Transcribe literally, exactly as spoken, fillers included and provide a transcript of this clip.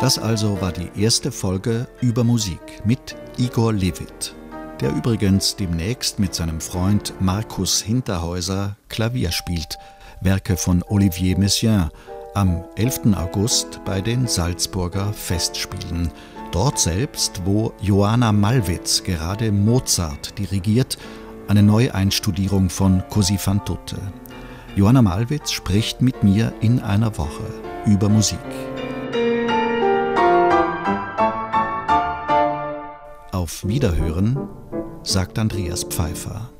Das also war die erste Folge über Musik mit Igor Levit, der übrigens demnächst mit seinem Freund Markus Hinterhäuser Klavier spielt, Werke von Olivier Messiaen, am elften August bei den Salzburger Festspielen. Dort selbst, wo Joanna Malwitz gerade Mozart dirigiert, eine Neueinstudierung von Così fan tutte. Joanna Malwitz spricht mit mir in einer Woche über Musik. Auf Wiederhören, sagt Andreas Pfeiffer.